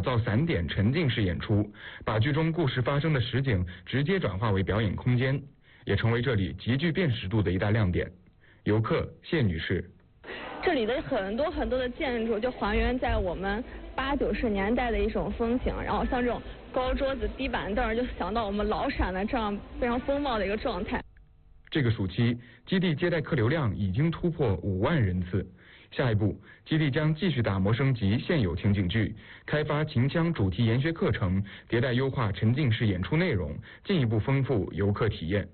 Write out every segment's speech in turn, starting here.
造散点沉浸式演出，把剧中故事发生的实景直接转化为表演空间，也成为这里极具辨识度的一大亮点。游客谢女士。 这里的很多的建筑就还原在我们80、90年代的一种风情，然后像这种高桌子、低板凳，就想到我们老陕的这样非常风貌的一个状态。 这个暑期，基地接待客流量已经突破5万人次。下一步，基地将继续打磨升级现有情景剧，开发秦腔主题研学课程，迭代优化沉浸式演出内容，进一步丰富游客体验。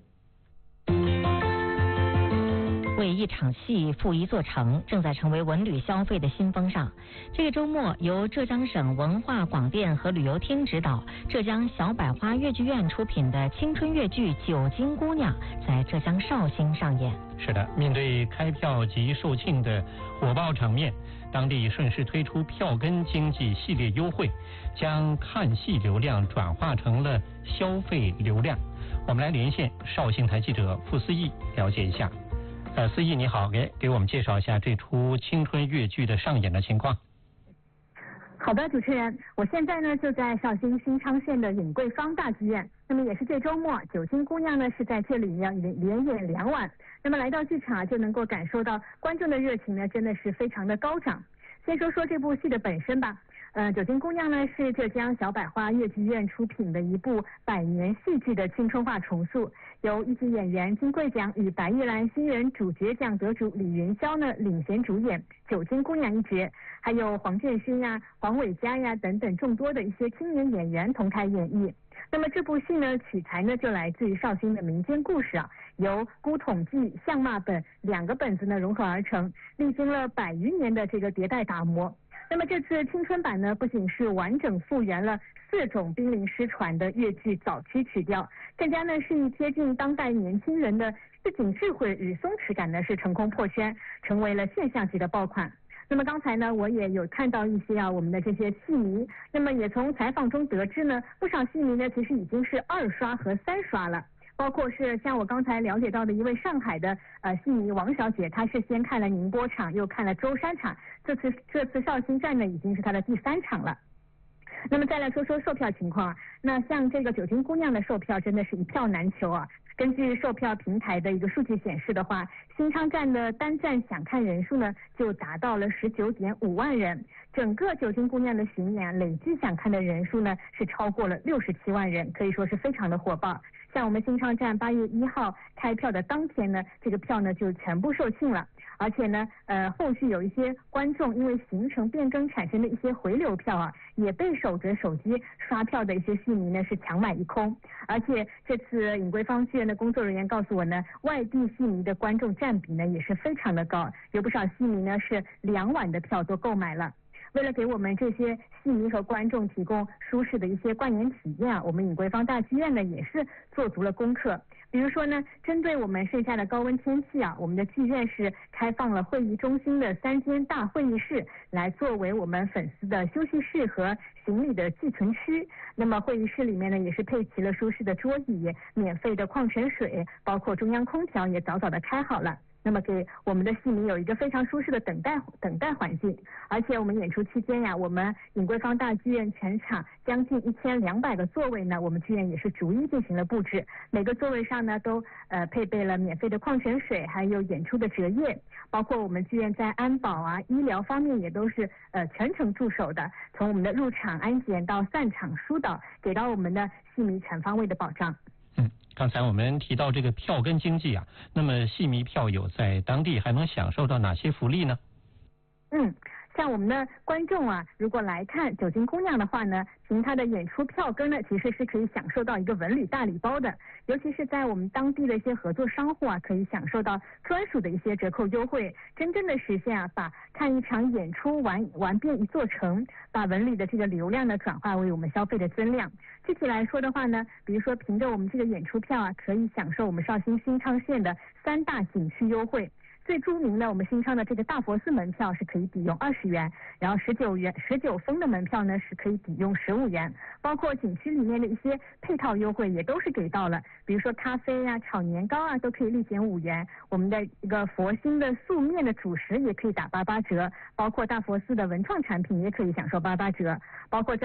为一场戏赋一座城，正在成为文旅消费的新风尚。这个周末，由浙江省文化广电和旅游厅指导，浙江小百花越剧院出品的青春越剧《九金姑娘》在浙江绍兴上演。 是的，面对开票及售罄的火爆场面，当地顺势推出票根经济系列优惠，将看戏流量转化成了消费流量。我们来连线绍兴台记者傅思义了解一下。思义你好，给我们介绍一下这出青春越剧的上演的情况。 好的，主持人，我现在呢就在绍兴新昌县的尹桂芳大剧院，那么也是这周末九金姑娘呢是在这里连演2晚，那么来到剧场就能够感受到观众的热情呢真的是非常的高涨。先说说这部戏的本身吧。九金姑娘呢是浙江小百花越剧院出品的一部100年戏剧的青春化重塑，由一级演员金桂奖与白玉兰新人主角奖得主李云霄呢领衔主演九金姑娘一角，还有黄建勋呀、黄伟嘉呀等等众多的一些青年演员同台演绎。那么这部戏呢取材呢就来自于绍兴的民间故事啊，由孤统记、相骂本2个本子呢融合而成，历经了100余年的这个迭代打磨。那么这次青春版呢，不仅是完整复原了4种濒临失传的越剧早期曲调，更加呢是以贴近当代年轻人的市井智慧与松弛感呢是成功破圈，成为了现象级的爆款。那么刚才呢，我也有看到一些我们的这些戏迷，那么也从采访中得知呢，不少戏迷呢其实已经是2刷和3刷了。包括是像我刚才了解到的一位上海的戏迷王小姐，她是先看了宁波场，又看了舟山场，这次绍兴站呢已经是她的第3场了。那么再来说说售票情况，那像这个九金姑娘的售票真的是一票难求啊。根据售票平台的一个数据显示的话，新昌站的单站想看人数呢就达到了19.5万人，整个九金姑娘的巡演累计想看的人数呢是超过了67万人，可以说是非常的火爆。像我们新昌站8月1号开票的当天呢，这个票呢就全部售罄了，而且呢后续有一些观众因为行程变更产生的一些回流票啊，也被守着手机刷票的一些戏迷呢是强买一空。而且这次尹桂芳剧院的工作人员告诉我呢，外地戏迷的观众占比呢也是非常的高，有不少戏迷呢是2晚的票都购买了。为了给我们这些戏迷和观众提供舒适的一些观演体验啊，我们尹桂芳大剧院呢也是做足了功课。比如说呢，针对我们盛夏的高温天气啊，我们的剧院是开放了会议中心的3间大会议室，来作为我们粉丝的休息室和行李的寄存区。那么会议室里面呢，也是配齐了舒适的桌椅、免费的矿泉水，包括中央空调也早早的开好了。那么给我们的戏迷有一个非常舒适的等待环境。而且我们演出期间呀，我们尹桂芳大剧院全场将近1200个座位呢，我们剧院也是逐一进行了布置，每个座位上呢都配备了免费的矿泉水，还有演出的折页，包括我们剧院在安保啊、医疗方面也都是全程驻守的，从我们的入场安检到散场疏导，给到我们的戏迷全方位的保障。 刚才我们提到这个票根经济啊，那么戏迷票友在当地还能享受到哪些福利呢？ 像我们的观众啊，如果来看九金姑娘的话呢，凭她的演出票根呢，其实是可以享受到一个文旅大礼包的，尤其是在我们当地的一些合作商户啊，可以享受到专属的一些折扣优惠，真正的实现把看一场演出玩遍一座城，把文旅的这个流量呢转化为我们消费的增量。具体来说的话呢，比如说凭着我们这个演出票啊，可以享受我们绍兴新昌县的3大景区优惠。最著名的我们新昌的这个大佛寺门票是可以抵用20元，然后19峰的门票呢是可以抵用15元，包括景区里面的一些配套优惠也都是给到了，比如说咖啡啊、炒年糕啊都可以立减5元，我们的一个佛心的素面的主食也可以打88折，包括大佛寺的文创产品也可以享受88折，包括